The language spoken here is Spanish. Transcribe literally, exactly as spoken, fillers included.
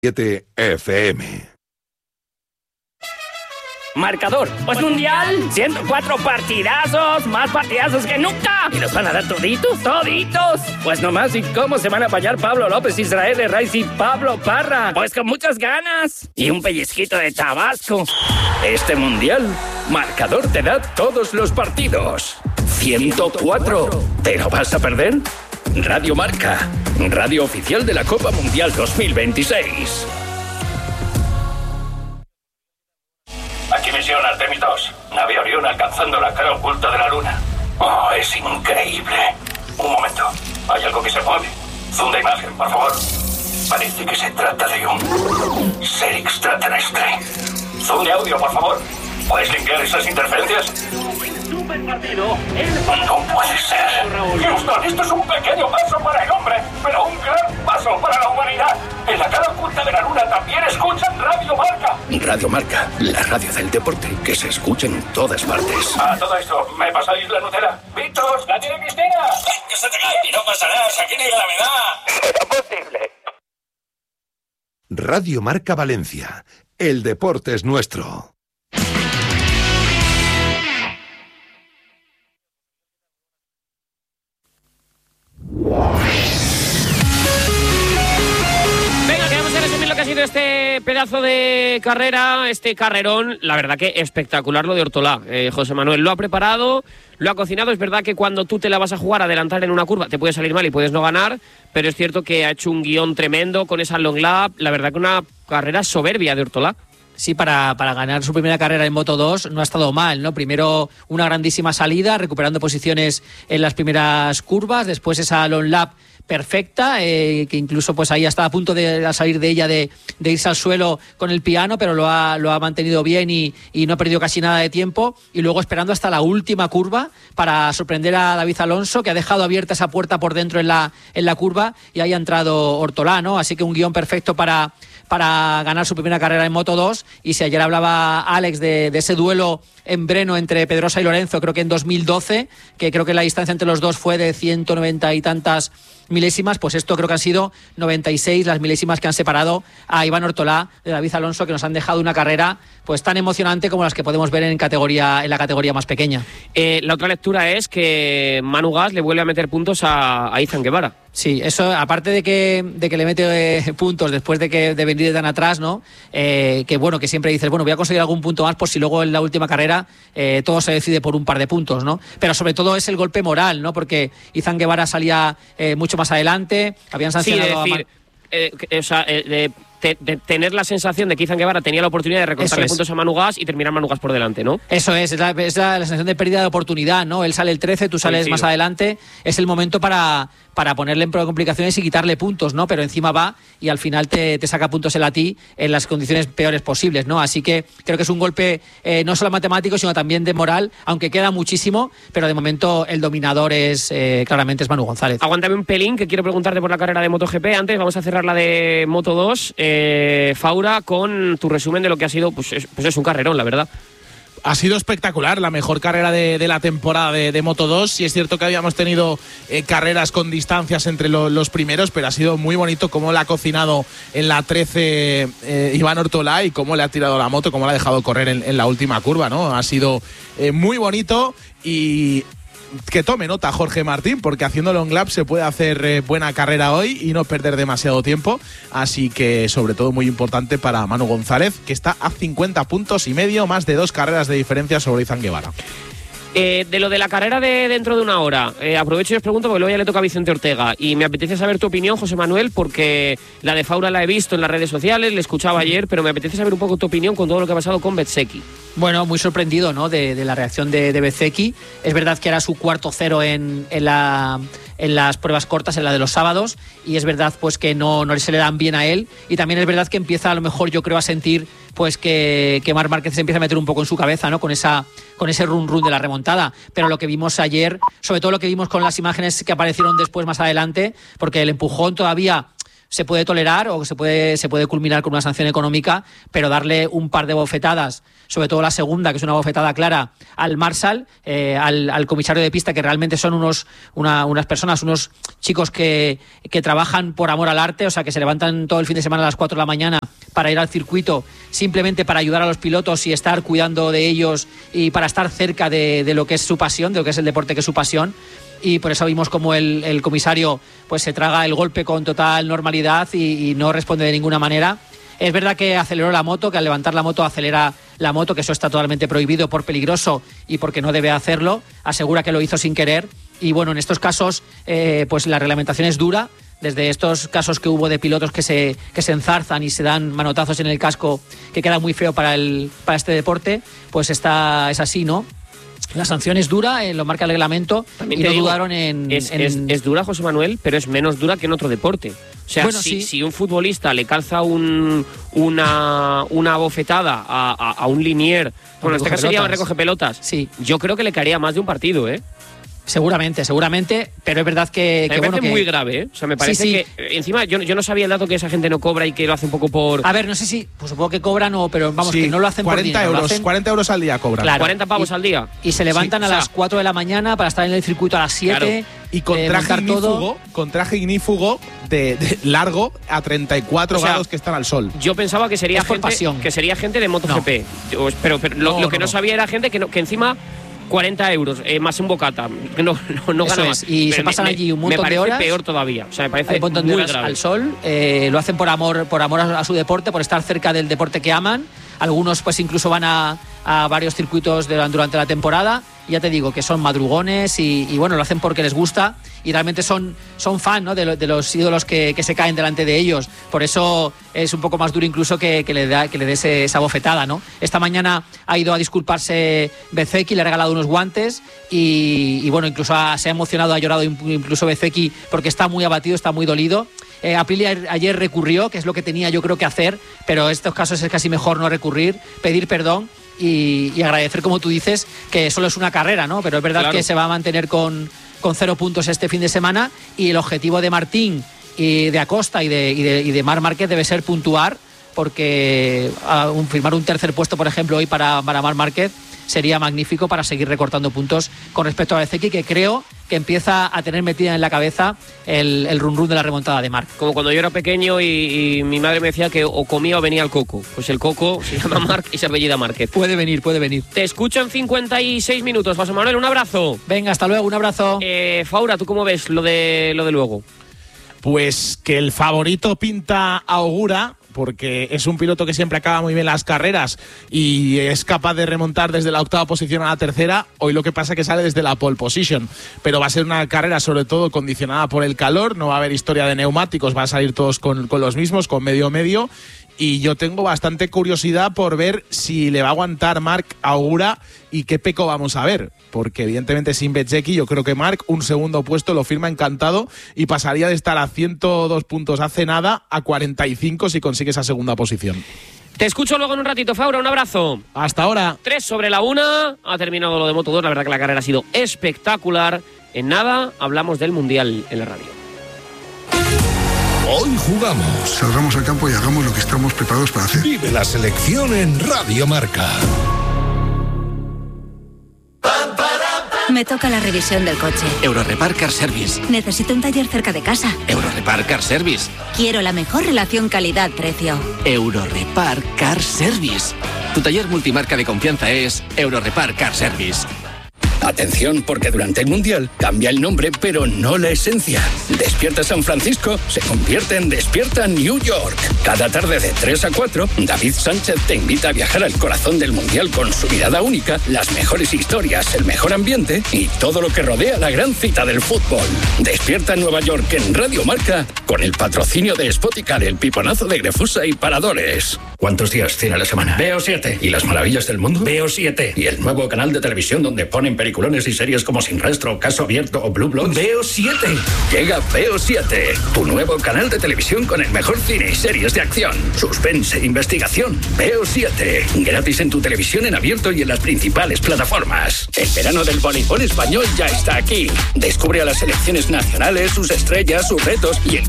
siete F M. Marcador, pues mundial, ciento cuatro partidazos, más partidazos que nunca. ¿Y los van a dar toditos? ¡Toditos! Pues nomás, ¿y cómo se van a apañar Pablo López, Israel Herraiz y Pablo Parra? Pues con muchas ganas y un pellizquito de Tabasco. Este mundial, Marcador te da todos los partidos. ciento cuatro, ¿te lo vas a perder? Radio Marca, radio oficial de la Copa Mundial dos mil veintiséis. Aquí misión Artemis dos. Nave Orión alcanzando la cara oculta de la luna. Oh, es increíble. Un momento. Hay algo que se mueve. Zoom de imagen, por favor. Parece que se trata de un ser extraterrestre. Zoom de audio, por favor. ¿Puedes limpiar esas interferencias? Super partido. No puede ser. Houston, esto es un pequeño paso para el hombre, pero un gran paso para la humanidad. En la cara oculta de la luna también escuchan Radio Marca. Radio Marca, la radio del deporte que se escucha en todas partes. A todo esto, ¿me pasáis la Nutella? ¡Víctor, la tiene Cristina! ¡Que se te cae! Y no pasa nada, aquí ni gravedad. ¡Es posible! Radio Marca Valencia. El deporte es nuestro. Venga, que vamos a resumir lo que ha sido este pedazo de carrera, este carrerón. La verdad que espectacular lo de Ortolá. Eh, José Manuel lo ha preparado, lo ha cocinado. Es verdad que cuando tú te la vas a jugar a adelantar en una curva te puede salir mal y puedes no ganar, pero es cierto que ha hecho un guión tremendo con esa long lap. La verdad que una carrera soberbia de Ortolá. Sí, para, para ganar su primera carrera en Moto dos no ha estado mal, ¿no? Primero una grandísima salida, recuperando posiciones en las primeras curvas, después esa long lap perfecta, eh, que incluso pues ahí está a punto de salir de ella, de, de irse al suelo con el piano, pero lo ha, lo ha mantenido bien y, y no ha perdido casi nada de tiempo, y luego esperando hasta la última curva para sorprender a David Alonso, que ha dejado abierta esa puerta por dentro en la, en la curva, y ahí ha entrado Ortolá, ¿no? Así que un guión perfecto para... para ganar su primera carrera en Moto dos. Y si ayer hablaba Alex de, de ese duelo en Breno entre Pedrosa y Lorenzo, creo que en dos mil doce, que creo que la distancia entre los dos fue de ciento noventa y tantas milésimas, pues esto creo que han sido noventa y seis las milésimas que han separado a Iván Ortolá de David Alonso, que nos han dejado una carrera pues tan emocionante como las que podemos ver en categoría en la categoría más pequeña. Eh, la otra lectura es que Manu Gas le vuelve a meter puntos a, a Izan Guevara. Sí, eso, aparte de que, de que le mete eh, puntos después de que de venir de tan atrás, ¿no? Eh, que bueno, que siempre dices, bueno, voy a conseguir algún punto más por si luego en la última carrera eh, todo se decide por un par de puntos, ¿no? Pero sobre todo es el golpe moral, ¿no? Porque Izan Guevara salía eh, mucho más adelante, habían sancionado sí, decir, a... Eh, que, o sea, eh, de, de, de tener la sensación de que Izan Guevara tenía la oportunidad de recortarle puntos a Manu Gas y terminar Manu Gas por delante, ¿no? Eso es, es, la, es la, la sensación de pérdida de oportunidad, ¿no? Él sale el trece, tú sales Coincido. más adelante, es el momento para, para ponerle en complicaciones y quitarle puntos, ¿no? Pero encima va y al final te, te saca puntos él a ti en las condiciones peores posibles, ¿no? Así que creo que es un golpe eh, no solo matemático, sino también de moral, aunque queda muchísimo, pero de momento el dominador es eh, claramente es Manu González. Aguántame un pelín, que quiero preguntarte por la carrera de MotoGP. Antes vamos a cerrar la de Moto dos. Eh, Faura, con tu resumen de lo que ha sido, pues es, pues es un carrerón, la verdad. Ha sido espectacular, la mejor carrera de, de la temporada de, de Moto dos. Sí es cierto que habíamos tenido eh, carreras con distancias entre lo, los primeros, pero ha sido muy bonito cómo le ha cocinado en la trece eh, Iván Ortolá y cómo le ha tirado la moto, cómo la ha dejado correr en, en la última curva, ¿no? Ha sido eh, muy bonito y... que tome nota Jorge Martín, porque haciendo long lap se puede hacer eh, buena carrera hoy y no perder demasiado tiempo, así que sobre todo muy importante para Manu González, que está a cincuenta puntos y medio, más de dos carreras de diferencia sobre Izan Guevara. Eh, de lo de la carrera de dentro de una hora, eh, aprovecho y os pregunto porque luego ya le toca a Vicente Ortega y me apetece saber tu opinión, José Manuel, porque la de Faura la he visto en las redes sociales, le escuchaba ayer, pero me apetece saber un poco tu opinión con todo lo que ha pasado con Bezzecchi. Bueno, muy sorprendido, ¿no? de, de la reacción de, de Bezzecchi. Es verdad que era su cuarto cero en, en, la, en las pruebas cortas, en la de los sábados, y es verdad pues que no, no se le dan bien a él, y también es verdad que empieza a lo mejor, yo creo, a sentir pues que, que Marc Márquez se empieza a meter un poco en su cabeza, ¿no? Con esa con ese run run de la remontada. Pero lo que vimos ayer, sobre todo lo que vimos con las imágenes que aparecieron después más adelante, porque el empujón todavía se puede tolerar o se puede, se puede culminar con una sanción económica, pero darle un par de bofetadas, sobre todo la segunda, que es una bofetada clara, al Marshall, eh, al, al comisario de pista, que realmente son unos una, unas personas, unos chicos que, que trabajan por amor al arte, o sea, que se levantan todo el fin de semana a las cuatro de la mañana para ir al circuito, simplemente para ayudar a los pilotos y estar cuidando de ellos y para estar cerca de, de lo que es su pasión, de lo que es el deporte, que es su pasión. Y por eso vimos como el, el comisario pues se traga el golpe con total normalidad y, y no responde de ninguna manera. Es verdad que aceleró la moto, que al levantar la moto acelera la moto, que eso está totalmente prohibido por peligroso y porque no debe hacerlo. Asegura que lo hizo sin querer. Y bueno, en estos casos eh, pues la reglamentación es dura. Desde estos casos que hubo de pilotos que se, que se enzarzan y se dan manotazos en el casco, que queda muy feo para, el, para este deporte, pues está, es así, ¿no? La sanción es dura, eh, lo marca el reglamento. También y no digo, dudaron en es, en... Es, es dura, José Manuel, pero es menos dura que en otro deporte. O sea, bueno, si, sí. si un futbolista le calza un, una, una bofetada a, a, a un linier, bueno, en este caso sería un recoge pelotas, sí. Yo creo que le caería más de un partido, ¿eh? Seguramente, seguramente, pero es verdad que... Me que, parece bueno, que... muy grave, ¿eh? O sea, me parece sí, sí. que... Encima, yo, yo no sabía el dato que esa gente no cobra y que lo hace un poco por... A ver, no sé si... Pues supongo que cobran, o, pero vamos, sí, que no lo hacen cuarenta por dinero. Euros, hacen... cuarenta euros al día cobran. Claro. cuarenta pavos y, al día. Y se levantan sí, a las sea, cuatro de la mañana para estar en el circuito a las siete. Claro. Y con traje, ignífugo, con traje ignífugo de, de largo a treinta y cuatro o sea, grados que están al sol. Yo pensaba que sería, gente, pasión. que sería gente de MotoGP. No. Pero, pero lo, no, lo que no, no sabía era gente que, no, que encima... cuarenta euros, eh, más un bocata. No, no, no gana más. Y pero se pasan me, allí un montón de horas. Me parece peor todavía. O sea, me parece un montón de muy horas grave. Al sol. Eh, lo hacen por amor, por amor a, a su deporte, por estar cerca del deporte que aman. Algunos pues incluso van a, a varios circuitos de, durante la temporada. Ya te digo que son madrugones y, y bueno, lo hacen porque les gusta y realmente son, son fan, ¿no? de, lo, de los ídolos que, que se caen delante de ellos. Por eso es un poco más duro incluso que, que le da, que le des esa bofetada, ¿no? Esta mañana ha ido a disculparse Bezzecchi, le ha regalado unos guantes y, y bueno, incluso ha, se ha emocionado, ha llorado incluso Bezzecchi porque está muy abatido, está muy dolido. Eh, Aprilia ayer recurrió, que es lo que tenía yo creo que hacer, pero en estos casos es casi mejor no recurrir, pedir perdón y, y agradecer, como tú dices, que solo es una carrera, ¿no? Pero es verdad claro. que se va a mantener con, con cero puntos este fin de semana y el objetivo de Martín y de Acosta y de, y de, y de Marc Márquez debe ser puntuar, porque a un, firmar un tercer puesto, por ejemplo, hoy para, para Marc Márquez sería magnífico para seguir recortando puntos con respecto a Bezzecchi, que creo que empieza a tener metida en la cabeza el, el run run de la remontada de Marc. Como cuando yo era pequeño y, y mi madre me decía que o comía o venía el coco. Pues el coco se llama Marc y se apellida Márquez. Puede venir, puede venir. Te escucho en cincuenta y seis minutos. José Manuel, un abrazo. Venga, hasta luego, un abrazo. Eh, Faura, ¿tú cómo ves lo de, lo de luego? Pues que el favorito pinta augura, porque es un piloto que siempre acaba muy bien las carreras y es capaz de remontar desde la octava posición a la tercera. Hoy lo que pasa es que sale desde la pole position, pero va a ser una carrera sobre todo condicionada por el calor, no va a haber historia de neumáticos, van a salir todos con, con los mismos, con medio medio. Y yo tengo bastante curiosidad por ver si le va a aguantar Marc Augura y qué Pecco vamos a ver. Porque evidentemente sin Bezzecchi yo creo que Marc un segundo puesto lo firma encantado y pasaría de estar a ciento dos puntos hace nada a cuarenta y cinco si consigue esa segunda posición. Te escucho luego en un ratito, Faura, un abrazo. Hasta ahora. Tres sobre la una, ha terminado lo de Moto dos, la verdad que la carrera ha sido espectacular. En nada hablamos del Mundial en la radio. Hoy jugamos. Salgamos al campo y hagamos lo que estamos preparados para hacer. Vive la selección en Radio Marca. Me toca la revisión del coche. Eurorepar Car Service. Necesito un taller cerca de casa. Eurorepar Car Service. Quiero la mejor relación calidad-precio. Eurorepar Car Service. Tu taller multimarca de confianza es Eurorepar Car Service. Atención, porque durante el Mundial cambia el nombre, pero no la esencia. Despierta San Francisco se convierte en Despierta New York. Cada tarde de tres a cuatro, David Sánchez te invita a viajar al corazón del Mundial con su mirada única, las mejores historias, el mejor ambiente y todo lo que rodea la gran cita del fútbol. Despierta Nueva York en Radio Marca con el patrocinio de Spoticar, el piponazo de Grefusa y Paradores. ¿Cuántos días tiene la semana? Veo siete. ¿Y las maravillas del mundo? Veo siete. ¿Y el nuevo canal de televisión donde ponen peliculones y series como Sin Rastro, Caso Abierto o Blue Bloods? Veo siete. Llega Veo siete, tu nuevo canal de televisión con el mejor cine y series de acción, suspense e investigación. Veo siete. Gratis en tu televisión en abierto y en las principales plataformas. El verano del voleibol español ya está aquí. Descubre a las selecciones nacionales, sus estrellas, sus retos y el